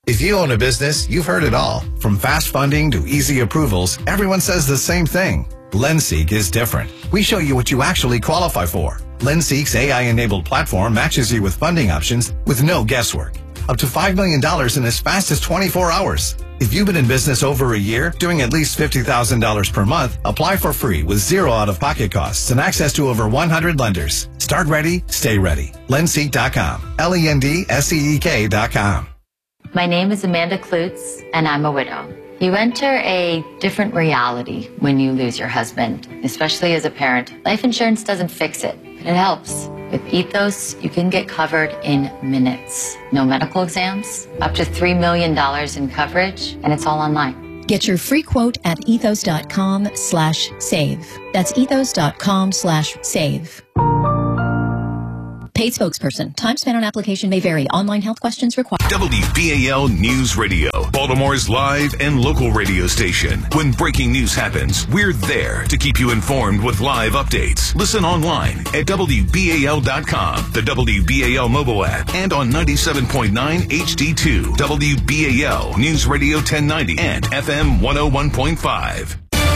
If you own a business, you've heard it all. From fast funding to easy approvals, everyone says the same thing. LendSeek is different. We show you what you actually qualify for. LendSeek's AI-enabled platform matches you with funding options with no guesswork. Up to $5 million in as fast as 24 hours. If you've been in business over a year, doing at least $50,000 per month, apply for free with zero out-of-pocket costs and access to over 100 lenders. Start ready, stay ready. Lendseek.com. LENDSEEK.com. My name is Amanda Klutz, and I'm a widow. You enter a different reality when you lose your husband, especially as a parent. Life insurance doesn't fix it, but it helps. With Ethos, you can get covered in minutes. No medical exams, up to $3 million in coverage, and it's all online. Get your free quote at ethos.com/save. That's ethos.com/save. Paid spokesperson. Time spent on application may vary. Online health questions required. WBAL News Radio, Baltimore's live and local radio station. When breaking news happens, we're there to keep you informed with live updates. Listen online at WBAL.com, the WBAL mobile app, and on 97.9 HD2, WBAL News Radio 1090 and FM 101.5.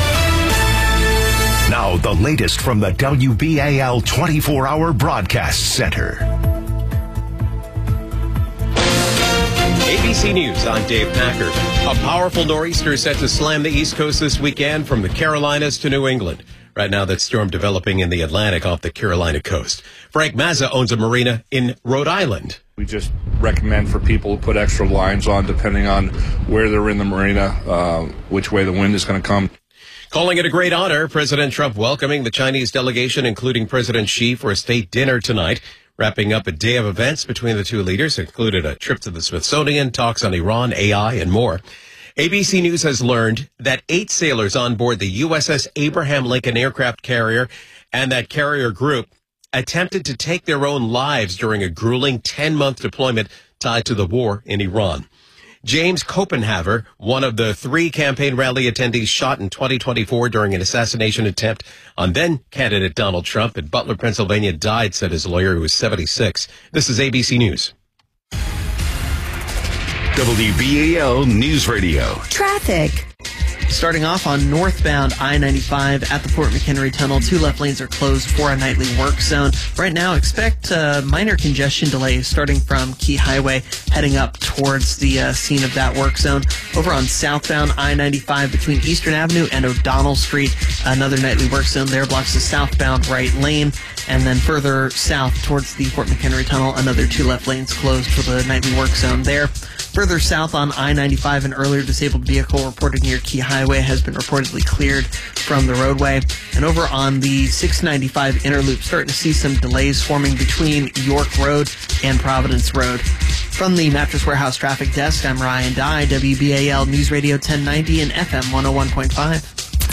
Now, the latest from the WBAL 24-hour broadcast center. ABC News, I'm Dave Packer. A powerful nor'easter set to slam the East Coast this weekend from the Carolinas to New England. Right now, that storm developing in the Atlantic off the Carolina coast. Frank Mazza owns a marina in Rhode Island. We just recommend for people to put extra lines on depending on where they're in the marina, which way the wind is going to come. Calling it a great honor, President Trump welcoming the Chinese delegation, including President Xi, for a state dinner tonight. Wrapping up a day of events between the two leaders included a trip to the Smithsonian, talks on Iran, AI, and more. ABC News has learned that 8 sailors on board the USS Abraham Lincoln aircraft carrier and that carrier group attempted to take their own lives during a grueling 10-month deployment tied to the war in Iran. James Copenhaver, one of the 3 campaign rally attendees shot in 2024 during an assassination attempt on then-candidate Donald Trump in Butler, Pennsylvania, died, said his lawyer, who was 76. This is ABC News. WBAL News Radio. Traffic. Starting off on northbound I-95 at the Fort McHenry Tunnel, 2 left lanes are closed for a nightly work zone. Right now, expect minor congestion delays starting from Key Highway, heading up towards the scene of that work zone. Over on southbound I-95 between Eastern Avenue and O'Donnell Street, another nightly work zone there blocks the southbound right lane. And then further south towards the Fort McHenry Tunnel, another 2 left lanes closed for the nightly work zone there. Further south on I-95, an earlier disabled vehicle reported near Key Highway has been reportedly cleared from the roadway. And over on the 695 inner loop, starting to see some delays forming between York Road and Providence Road. From the Mattress Warehouse Traffic Desk, I'm Ryan Dye, WBAL News Radio 1090 and FM 101.5.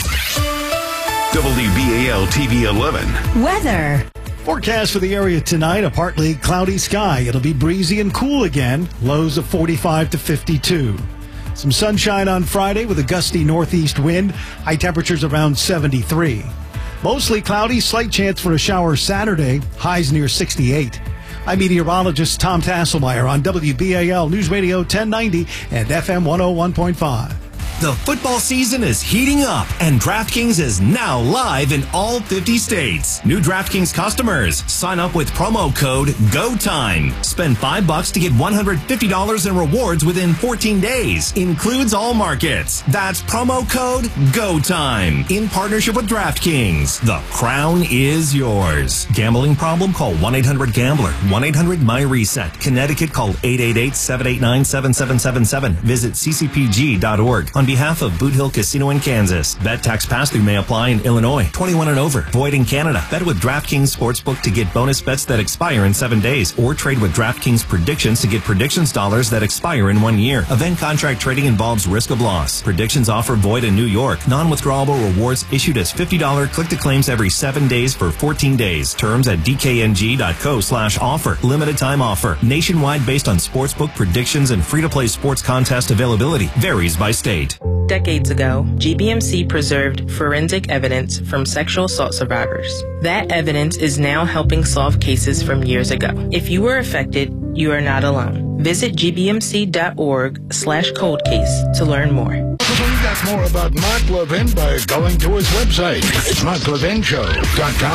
WBAL TV 11. Weather. Forecast for the area tonight, a partly cloudy sky. It'll be breezy and cool again, lows of 45 to 52. Some sunshine on Friday with a gusty northeast wind, high temperatures around 73. Mostly cloudy, slight chance for a shower Saturday, highs near 68. I'm meteorologist Tom Tasselmeyer on WBAL News Radio 1090 and FM 101.5. The football season is heating up, and DraftKings is now live in all 50 states. New DraftKings customers, sign up with promo code GOTIME. Spend $5 to get $150 in rewards within 14 days. Includes all markets. That's promo code GOTIME. In partnership with DraftKings. The crown is yours. Gambling problem? Call 1-800-GAMBLER. 1-800-MY-RESET. Connecticut, call 888-789-7777. Visit ccpg.org. On behalf of Boot Hill Casino in Kansas, bet tax pass-through may apply in Illinois. 21 and over. Void in Canada. Bet with DraftKings Sportsbook to get bonus bets that expire in 7 days, or trade with DraftKings Predictions to get predictions dollars that expire in 1 year. Event contract trading involves risk of loss. Predictions offer void in New York. Non-withdrawable rewards issued as $50 click-to-claims every 7 days for 14 days. Terms at dkng.co/offer. Limited time offer. Nationwide based on sportsbook predictions and free-to-play sports contest availability. Varies by state. Decades ago, GBMC preserved forensic evidence from sexual assault survivors. That evidence is now helping solve cases from years ago. If you were affected, you are not alone. Visit gbmc.org/coldcase to learn more. Find out more about Mark Levin by going to his website. It's marklevinshow.com.